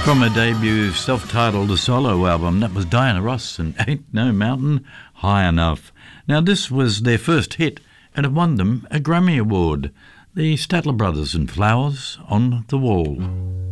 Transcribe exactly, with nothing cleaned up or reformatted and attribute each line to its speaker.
Speaker 1: From a debut self-titled solo album, that was Diana Ross and Ain't No Mountain High Enough. Now this was their first hit and it won them a Grammy Award. The Statler Brothers and Flowers on the Wall.